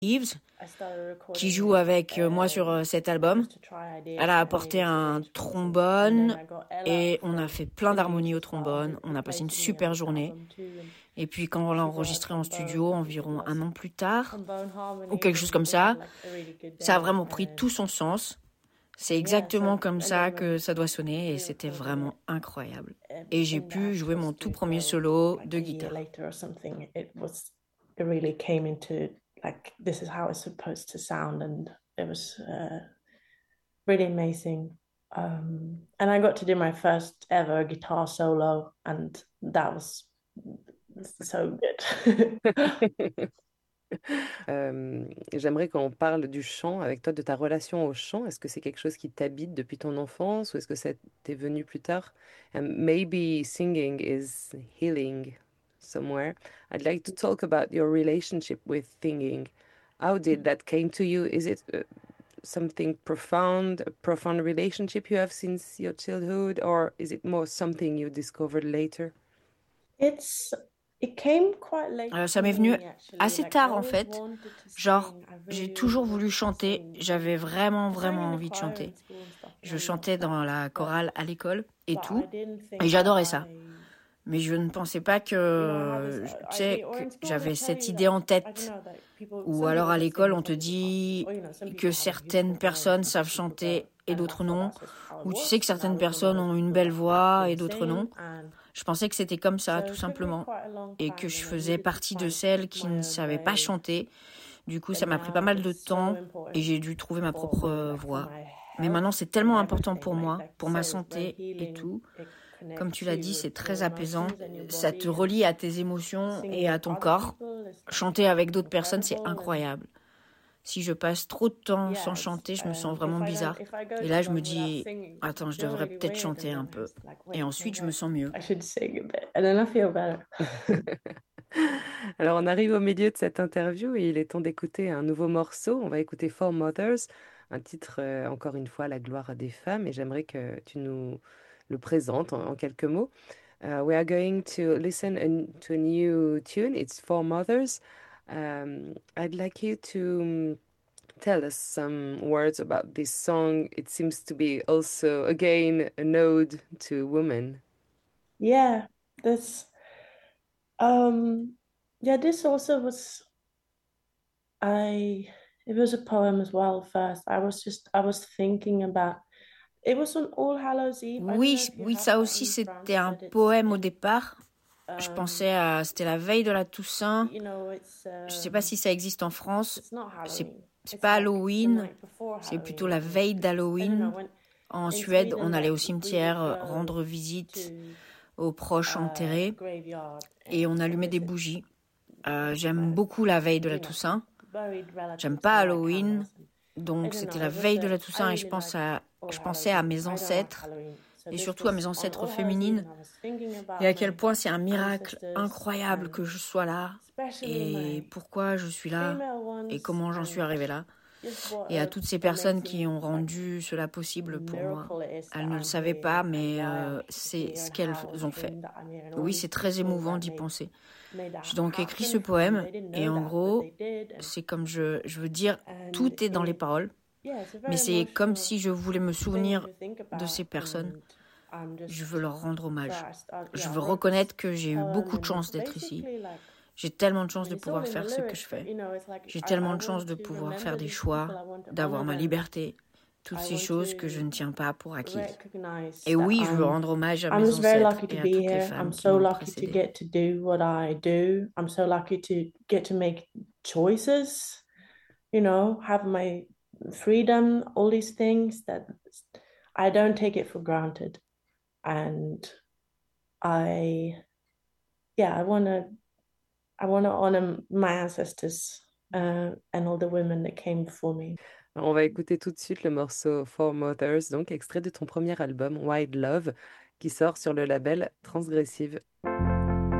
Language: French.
Eves, qui joue avec moi sur cet album. Elle a apporté un trombone et on a fait plein d'harmonies au trombone. On a passé une super journée. Et puis quand on l'a enregistré en studio, environ 1 an plus tard, ou quelque chose comme ça a vraiment pris tout son sens. C'est exactement comme ça que ça doit sonner et c'était vraiment incroyable. Et j'ai pu jouer mon tout premier solo de guitare. It really came into like this is how it's supposed to sound, and it was really amazing. And I got to do my first ever guitar solo, and that was so good. J'aimerais qu'on parle du chant avec toi, de ta relation au chant. Est-ce que c'est quelque chose qui t'habite depuis ton enfance ou est-ce que ça t'est venu plus tard? And maybe singing is healing somewhere. I'd like to talk about your relationship with singing. How did that came to you? Is it something profound, a profound relationship you have since your childhood, or is it more something you discovered later? It's It came quite late Ça for m'est venu me, actually. assez Like, I tard en always fait. wanted to Genre, sing. I j'ai really, toujours really voulu wanted to chanter. sing. J'avais vraiment, I sang vraiment in the envie de choir in chanter. school and stuff Je when I was chantais dans la but chorale à l'école et but tout. I didn't Et think j'adorais that ça. I Mais je ne pensais pas you know I had que, this tu I sais, or que in school they j'avais tell cette you idée like en I don't tête. know that people Ou some alors people à can l'école, sing, on te some people can't, dit or you know some que people have a beautiful certaines voice personnes and some savent people chanter don't, et and I d'autres thought non. that's just how it Ou tu sais que was, and I certaines was one of personnes those ont une people belle that I voix et couldn't d'autres non. sing, and Je pensais que c'était comme ça, so tout it took me simplement. quite a long Et que time, je and I faisais needed to partie de find celles qui my ne own savaient pas way. chanter. Du coup, But ça m'a pris pas now mal de it's so temps et important j'ai dû trouver ma for me, propre like for voix. my Mais maintenant, health c'est and tellement important everything. pour moi, Like you pour ma said, it's very santé et healing. tout. It Comme connects tu l'as you dit, with c'est très your apaisant. emotions and your Ça te body, relie à and tes émotions et singing à with ton other corps. people is like Chanter avec d'autres personnes, c'est incredible. And incroyable. Si je passe trop de temps sans yeah, chanter, je me sens if vraiment I don't, bizarre. if I go Et là, too je me long without dis, singing, attends, it's je devrais generally peut-être weird, and chanter un then peu. it's like, Et wait, ensuite, je me maybe sens mieux. I should sing a bit, and then I feel better. Alors, on arrive au milieu de cette interview et il est temps d'écouter un nouveau morceau. On va écouter Four Mothers, un titre, encore une fois, à la gloire des femmes. Et j'aimerais que tu nous le présentes en quelques mots. We are going to listen to a new tune. It's Four Mothers. I'd like you to tell us some words about this song. It seems to be also, again, an ode to women. Yeah, this um yeah, this also was I it was a poem as well first. I was thinking about it was on All Hallows Eve. I don't know Oui, if you oui, have ça that aussi, in c'était France, un but poème au it's départ. Je um pensais à, c'était la veille de la Toussaint. you know it's Je sais pas si ça existe en France. it's not C'est, Halloween. c'est It's pas like the Halloween, night before c'est plutôt Halloween la almost. veille Because I don't know d'Halloween. when En in Suède, Sweden on allait like au we would cimetière go rendre visite to aux proches a enterrés graveyard et on to allumait des visit bougies. my J'aime beaucoup la veille de la you know Toussaint. buried J'aime relatives pas and light Halloween, candles. I donc don't c'était know. la It was veille de a. la I Toussaint et really like All je Hallows pensais à Eve. mes I don't like ancêtres Halloween, so et this surtout à mes was on ancêtres All Hallows Eve, féminines and I was thinking et about à quel my point c'est un miracle ancestors incroyable and que je sois là especially et my pourquoi je suis là female et ones, comment j'en suis and arrivée là. just what Et à a toutes ces personnes qui amazing ont like rendu cela possible pour moi. miracle it is Elles that ne le I'm savaient here pas, and mais why I'm c'est here ce and qu'elles how it ont fait. came that I'm here and all Oui, these c'est très people émouvant that d'y penser. made that J'ai donc écrit ce happen, and poème they didn't et know en that but gros, they did, c'est comme je veux dire, and tout est dans les it paroles, yeah, it's a mais very c'est comme emotional si je voulais me thing souvenir to think de ces about, personnes. and I'm Je veux just leur rendre so hommage. Je yeah, I veux wrote this reconnaître que j'ai eu poem, beaucoup de and chance it's d'être ici. basically like J'ai tellement de I chance mean de it's all pouvoir in the faire ce que je lyrics, but fais. you know it's like J'ai I tellement de want chance de to pouvoir faire remember des these choix, people, I want to d'avoir honor ma them, liberté, toutes I ces want choses que je to ne tiens pas pour acquises. recognize Et that oui, je veux rendre hommage à I'm mes just very ancêtres lucky to et à be toutes les here. I'm femmes qui so m'ont lucky to précédée. get to do what I do. I'm so lucky to get to make choices, you know, have my freedom, all these things that I don't take it for granted. And I yeah, I want to honor my ancestors and all the women that came before me. Alors, on va écouter tout de suite le morceau Four Mothers, donc extrait de ton premier album Wild Love, qui sort sur le label Transgressive.